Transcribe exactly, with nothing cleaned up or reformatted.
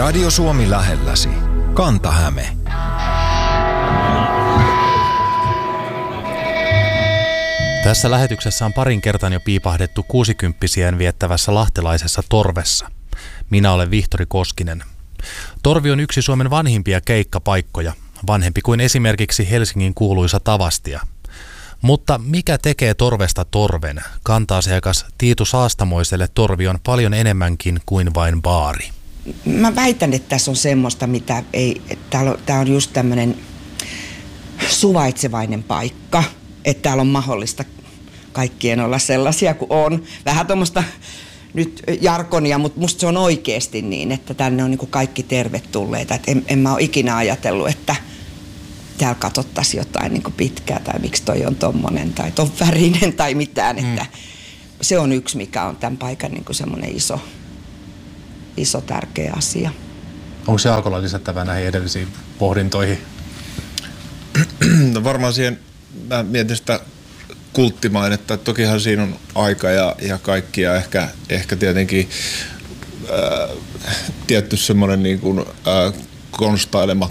Radio Suomi lähelläsi. Kanta-Häme. Tässä lähetyksessä on parin kertaan jo piipahdettu kuusikymppisiään viettävässä lahtelaisessa Torvessa. Minä olen Vihtori Koskinen. Torvi on yksi Suomen vanhimpia keikkapaikkoja, vanhempi kuin esimerkiksi Helsingin kuuluisa Tavastia. Mutta mikä tekee Torvesta Torven? Kanta-asiakas Tiitu Saastamoiselle Torvi on paljon enemmänkin kuin vain baari. Mä väitän, että tässä on semmoista, mitä ei, tää on just tämmönen suvaitsevainen paikka, että täällä on mahdollista kaikkien olla sellaisia kuin on. Vähän tuommoista nyt jargonia, mutta musta se on oikeasti niin, että tänne on niin kuin kaikki tervetulleita. Et en, en mä ole ikinä ajatellut, että täällä katsottaisiin jotain niin kuin pitkää tai miksi toi on tommonen tai ton värinen tai mitään. Mm. Että se on yksi, mikä on tämän paikan niin kuin semmoinen iso, iso tärkeä asia. Onko se alkolla lisättävää näihin edellisiin pohdintoihin? No varmaan siihen, mä mietin sitä kulttimainetta, että tokihan siinä on aika ja, ja kaikki ja ehkä, ehkä tietenkin ää, tietty semmoinen niin kuin, ää, konstailematon